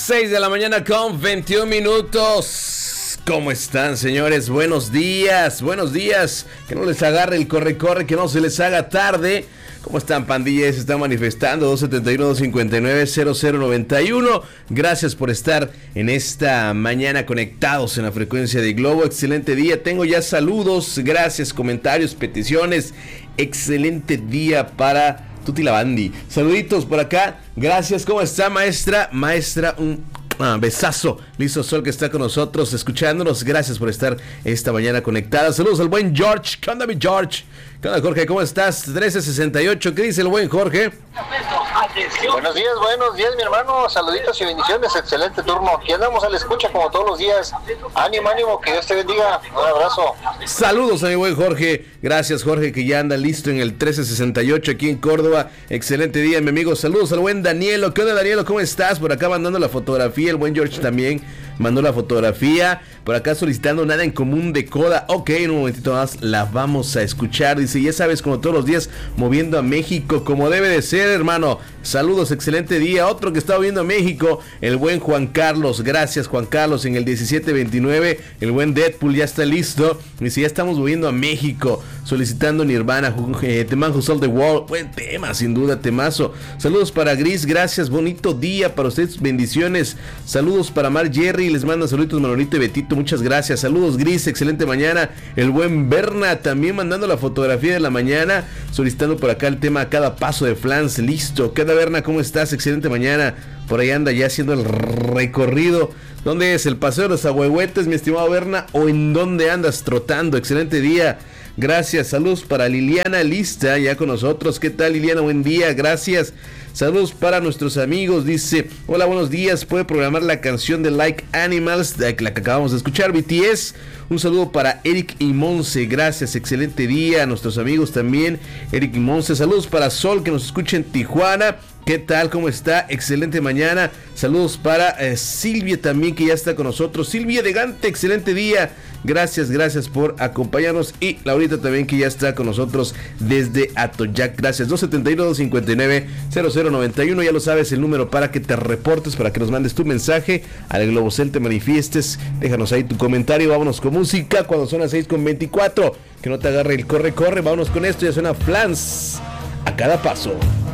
6 de la mañana con 21 minutos. ¿Cómo están, señores? Buenos días, buenos días. Que no les agarre el corre-corre, que no se les haga tarde. ¿Cómo están, pandilla? Se están manifestando 271-259-0091. Gracias por estar en esta mañana conectados en la frecuencia de Globo. Excelente día. Tengo ya saludos, gracias, comentarios, peticiones. Excelente día para Tuti Lavandi. Saluditos por acá. Gracias. ¿Cómo está, maestra? Maestra, un besazo. Listo Sol, que está con nosotros escuchándonos. Gracias por estar esta mañana conectada. Saludos al buen George. ¿Qué onda, mi George? ¿Qué onda, Jorge? ¿Cómo estás? 1368. ¿Qué dice el buen Jorge? Buenos días, mi hermano. Saluditos y bendiciones. Excelente turno. Aquí andamos a la escucha como todos los días. Ánimo, ánimo. Que Dios te bendiga. Un abrazo. Saludos a mi buen Jorge. Gracias, Jorge, que ya anda listo en el 1368 aquí en Córdoba. Excelente día, mi amigo. Saludos al buen Danielo. ¿Qué onda, Danielo? ¿Cómo estás? Por acá mandando la fotografía. El buen George también mandó la fotografía. Por acá solicitando nada en común de Coda. Ok, en un momentito más la vamos a escuchar. Dice, ya sabes, como todos los días, moviendo a México como debe de ser, hermano. Saludos, excelente día. Otro que está moviendo a México, el buen Juan Carlos. Gracias, Juan Carlos. En el 1729, el buen Deadpool ya está listo. Dice, ya estamos moviendo a México. Solicitando Nirvana, The Man Who Sold the World. Buen tema, sin duda, temazo. Saludos para Gris, gracias. Bonito día para ustedes, bendiciones. Saludos para Mar Jerry, les manda saluditos Manolito y Betito, muchas gracias. Saludos, Gris, excelente mañana. El buen Berna también mandando la fotografía de la mañana, solicitando por acá el tema a cada paso de Flans. Listo. ¿Qué onda, Berna? ¿Cómo estás? Excelente mañana. Por ahí anda ya haciendo el recorrido. ¿Dónde es? ¿El paseo de los Ahuehuetes, mi estimado Berna? ¿O en dónde andas trotando? Excelente día. Gracias, saludos para Liliana, lista ya con nosotros. ¿Qué tal, Liliana? Buen día, gracias. Saludos para nuestros amigos, dice, hola, buenos días, puede programar la canción de Like Animals, la que acabamos de escuchar, BTS. Un saludo para Eric y Monse, gracias, excelente día. A nuestros amigos también, Eric y Monse. Saludos para Sol, que nos escucha en Tijuana. ¿Qué tal? ¿Cómo está? Excelente mañana. Saludos para Silvia también, que ya está con nosotros. Silvia de Gante, excelente día. Gracias, gracias por acompañarnos. Y Laurita también, que ya está con nosotros desde Atoyac. Gracias. 271-259-0091. Ya lo sabes, el número para que te reportes, para que nos mandes tu mensaje al Globocel, te manifiestes. Déjanos ahí tu comentario. Vámonos con música cuando son las 6:24. Que no te agarre el corre-corre. Vámonos con esto. Ya suena Flans a cada paso.